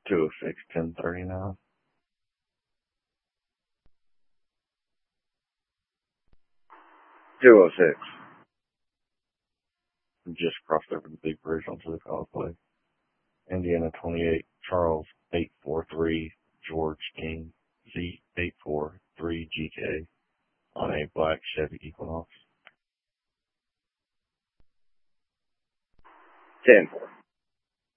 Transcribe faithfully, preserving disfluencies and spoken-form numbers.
two oh six, ten thirty-nine. two oh six. Just crossed over the big bridge onto the causeway. Indiana twenty-eight, Charles eight four three, George King Z eight four three G K on a black Chevy Equinox. ten four.